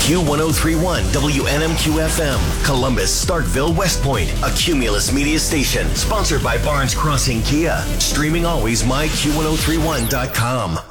Q1031 WNMQ FM, Columbus, Starkville, West Point, a Cumulus Media station, sponsored by Barnes Crossing Kia. Streaming always myQ1031.com.